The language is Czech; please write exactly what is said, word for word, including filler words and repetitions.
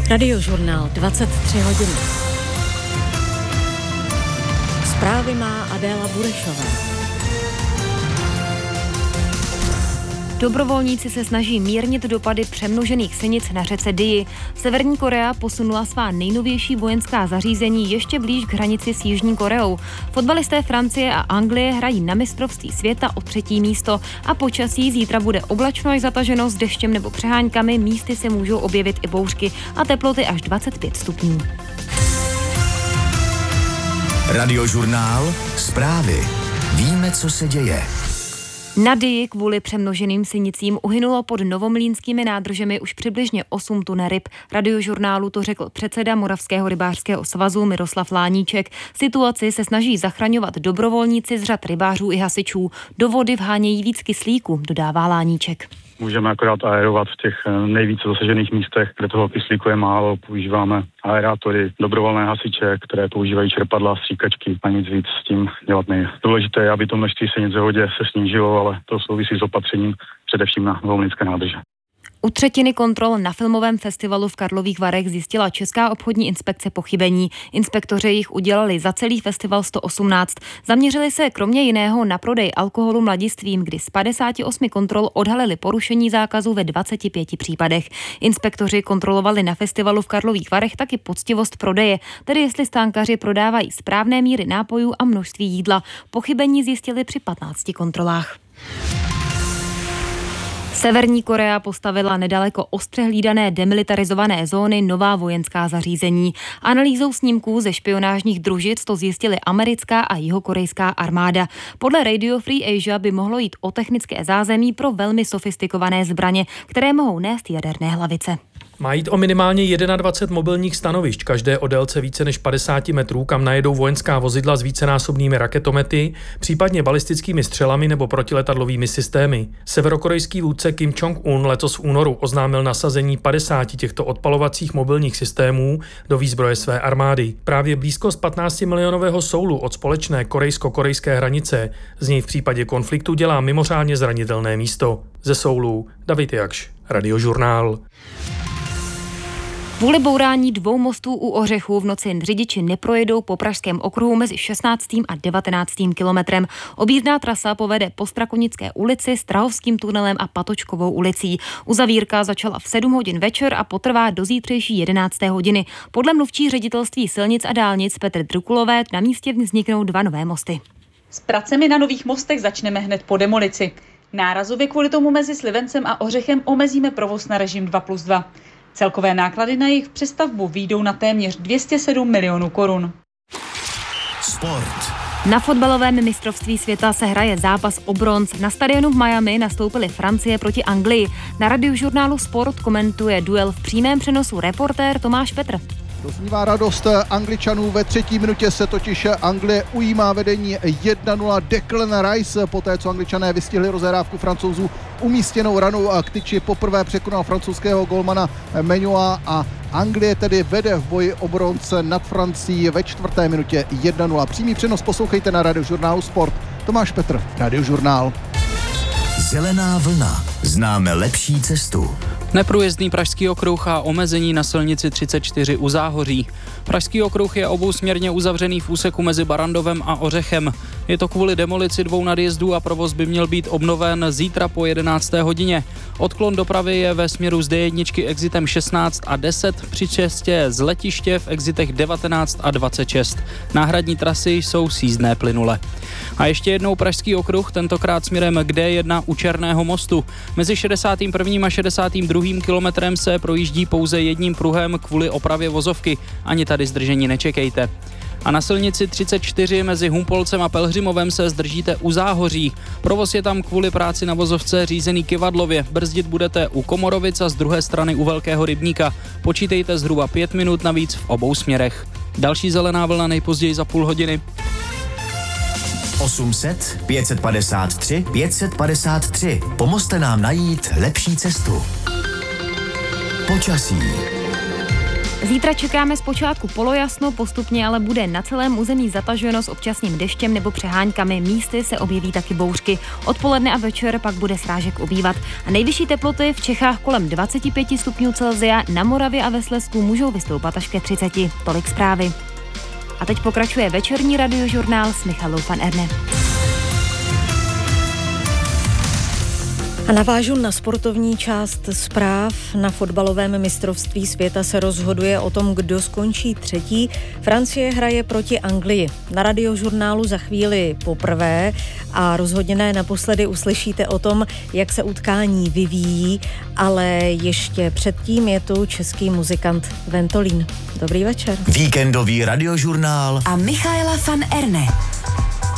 Radiožurnál dvacet tři hodin. Zprávy má Adéla Burešová. Dobrovolníci se snaží mírnit dopady přemnožených sinic na řece Dii. Severní Korea posunula svá nejnovější vojenská zařízení ještě blíž k hranici s Jižní Koreou. Fotbalisté Francie a Anglie hrají na mistrovství světa o třetí místo a počasí zítra bude oblačno až zataženo s deštěm nebo přeháňkami, místy se můžou objevit i bouřky a teploty až dvacet pět stupňů. Radiožurnál Zprávy. Víme, co se děje. Na Dii kvůli přemnoženým sinicím uhynulo pod novomlýnskými nádržemi už přibližně osm tun ryb. Radiožurnálu to řekl předseda Moravského rybářského svazu Miroslav Láníček. Situaci se snaží zachraňovat dobrovolníci z řad rybářů i hasičů. Do vody vhánějí víc kyslíku, dodává Láníček. Můžeme akorát aerovat v těch nejvíce zasažených místech, kde toho kyslíku je málo. Používáme aerátory, dobrovolné hasiče, které používají čerpadla, stříkačky a nic víc s tím dělat nejde. Důležité je, aby to množství sinic v vodě se snížilo, ale to souvisí s opatřením především na novomlýnské nádrže. U třetiny kontrol na filmovém festivalu v Karlových Varech zjistila Česká obchodní inspekce pochybení. Inspektoři jich udělali za celý festival sto osmnáct. Zaměřili se kromě jiného na prodej alkoholu mladistvím, kdy z padesáti osmi kontrol odhalili porušení zákazu ve dvaceti pěti případech. Inspektoři kontrolovali na festivalu v Karlových Varech taky poctivost prodeje, tedy jestli stánkaři prodávají správné míry nápojů a množství jídla. Pochybení zjistili při patnácti kontrolách. Severní Korea postavila nedaleko ostře hlídané demilitarizované zóny nová vojenská zařízení. Analýzou snímků ze špionážních družic to zjistili americká a jihokorejská armáda. Podle Radio Free Asia by mohlo jít o technické zázemí pro velmi sofistikované zbraně, které mohou nést jaderné hlavice. Má jít o minimálně dvacet jedna mobilních stanovišť, každé o délce více než padesát metrů, kam najedou vojenská vozidla s vícenásobnými raketomety, případně balistickými střelami nebo protiletadlovými systémy. Severokorejský vůdce Kim Jong-un letos v únoru oznámil nasazení padesáti těchto odpalovacích mobilních systémů do výzbroje své armády. Právě blízkost patnáctimilionového Soulu od společné korejsko-korejské hranice z něj v případě konfliktu dělá mimořádně zranitelné místo. Ze Soulu David Jakš, Radiožurnál. Kvůli bourání dvou mostů u Ořechů v noci řidiči neprojedou po pražském okruhu mezi šestnáctým a devatenáctým kilometrem. Objízdná trasa povede po Strakonické ulici, Strahovským tunelem a Patočkovou ulicí. Uzavírka začala v sedm hodin večer a potrvá do zítřejší jedenácté hodiny. Podle mluvčí ředitelství silnic a dálnic Petr Drukulové na místě vzniknou dva nové mosty. S pracemi na nových mostech začneme hned po demolici. Nárazově kvůli tomu mezi Slivencem a Ořechem omezíme provoz na režim dva plus dva. Celkové náklady na jejich přestavbu výjdou na téměř dvě stě sedm milionů korun. Sport. Na fotbalovém mistrovství světa se hraje zápas o bronz. Na stadionu v Miami nastoupily Francie proti Anglii. Na Radiožurnálu Sport komentuje duel v přímém přenosu reportér Tomáš Petr. Doznívá radost Angličanů, ve třetí minutě se totiž Anglie ujímá vedení jedna nula. Declan Rice, poté co Angličané vystihli rozehrávku Francouzů umístěnou ranou k tyči, poprvé překonal francouzského golmana Menua a Anglie tedy vede v boji o bronz nad Francií ve čtvrté minutě jedna nula. Přímý přenos poslouchejte na Radiožurnálu Sport. Tomáš Petr, Radiožurnál. Zelená vlna. Známe lepší cestu. Neprůjezdný Pražský okruh a omezení na silnici třicet čtyři u Záhoří. Pražský okruh je obousměrně uzavřený v úseku mezi Barandovem a Ořechem. Je to kvůli demolici dvou nadjezdů a provoz by měl být obnoven zítra po jedenácté hodině. Odklon dopravy je ve směru z D jedna exitem šestnáct a deset, při cestě z letiště v exitech devatenáct a dvacet šest. Náhradní trasy jsou sjízdné plynule. A ještě jednou Pražský okruh, tentokrát směrem k D jedna u Černého mostu. Mezi šedesátým prvním a šedesátým druhým kilometrem se projíždí pouze jedním pruhem kvůli opravě vozovky. Ani tady zdržení nečekejte. A na silnici třicet čtyři mezi Humpolcem a Pelhřimovem se zdržíte u Záhoří. Provoz je tam kvůli práci na vozovce řízený Kyvadlově. Brzdit budete u Komorovic a z druhé strany u Velkého Rybníka. Počítejte zhruba pět minut navíc v obou směrech. Další zelená vlna nejpozději za půl hodiny. osm set, pět set padesát tři, pět set padesát tři. Pomozte nám najít lepší cestu. Počasí. Zítra čekáme zpočátku polojasno, postupně ale bude na celém území zataženo s občasným deštěm nebo přeháňkami. Místy se objeví taky bouřky. Odpoledne a večer pak bude srážek ubývat. A nejvyšší teploty v Čechách kolem dvacet pět stupňů Celsia, na Moravě a ve Slezsku můžou vystoupat až ke třiceti. Tolik zprávy. A teď pokračuje večerní radiožurnál s Michalou van Erne. A navážu na sportovní část zpráv. Na fotbalovém mistrovství světa se rozhoduje o tom, kdo skončí třetí. Francie hraje proti Anglii. Na radiožurnálu za chvíli poprvé a rozhodně ne naposledy uslyšíte o tom, jak se utkání vyvíjí, ale ještě předtím je tu český muzikant Ventolín. Dobrý večer. Víkendový radiožurnál a Michaela van Erne.